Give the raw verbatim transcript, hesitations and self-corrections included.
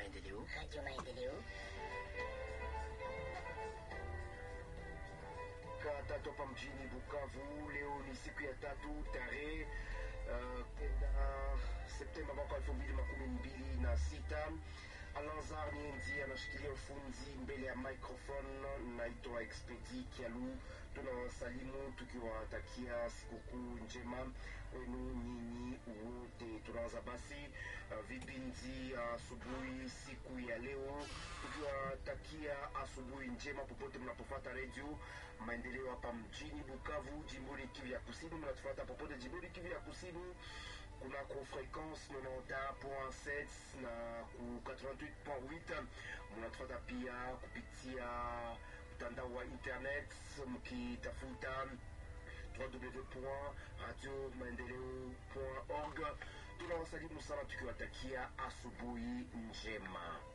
Maendeleo. Radio Maendeleo. Tatu hapa mjini Bukavu. Leo ni siku ya tatu tarehe uh, kenda Septemba mwaka elfu mbili makumi mbili na sita. Alanzar Niendi anashikilia ufunzi mbele ya microphone. Naitwa Expedi Kialu. Tunawasalimu tukiwatakia sikukuu njema wenu nyinyi wote. Tunaanza basi uh, vipindi asubuhi uh, siku ya leo tukiwatakia asubuhi njema popote mnapofuata radio Maendeleo hapa mjini Bukavu, jimboni Kivu ya Kusini. Mnatufuata popote jimboni Kivu ya Kusini kunako frequence noventa point sept na ku eighty-eight point eight. Mnatufuata pia kupitia mtandao wa internet mkitafuta w w w point radio maendeleo point org. Tunawasalimu sana tukiwatakia asubuhi njema.